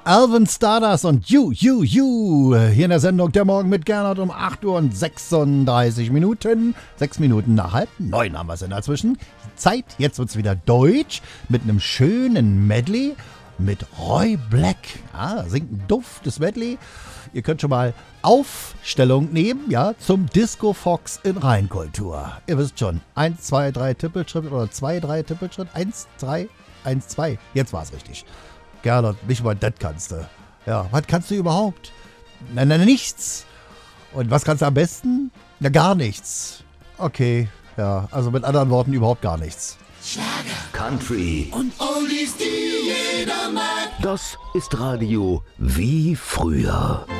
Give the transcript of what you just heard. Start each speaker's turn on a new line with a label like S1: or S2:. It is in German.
S1: Alvin Stardust und You. Hier in der Sendung Der Morgen mit Gernot um 8 Uhr und 36 Minuten. 6 Minuten nach 8:30 haben wir es in der Zwischenzeit. Jetzt wird es wieder deutsch mit einem schönen Medley mit Roy Black. Singt ein duftes Medley. Ihr könnt schon mal Aufstellung nehmen, ja, zum Disco Fox in Rheinkultur. Ihr wisst schon, 1, 2, 3 Tippelschritt oder 2, 3 Tippelschritt, 1, 3, 1, 2. Jetzt war es richtig. Gernot, nicht mal das kannst du. Ja, was kannst du überhaupt? Nein, nichts. Und was kannst du am besten? Ja, gar nichts. Okay, ja, also mit anderen Worten überhaupt gar nichts.
S2: Schlager,
S3: Country
S2: und Oldies, die jeder mag.
S3: Das ist Radio wie früher.